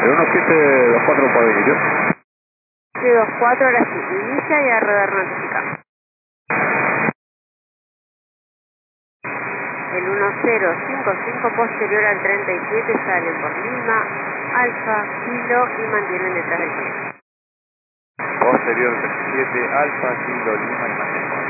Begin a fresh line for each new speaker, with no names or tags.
El 1724 puede inicio.
724, ahora sí, inicia y a rodar notificado. El 1055 posterior al 37 salen por Lima, Alfa, Kilo y mantienen detrás del cliente.
Posterior 37, Alfa, Kilo, Lima y mantengo.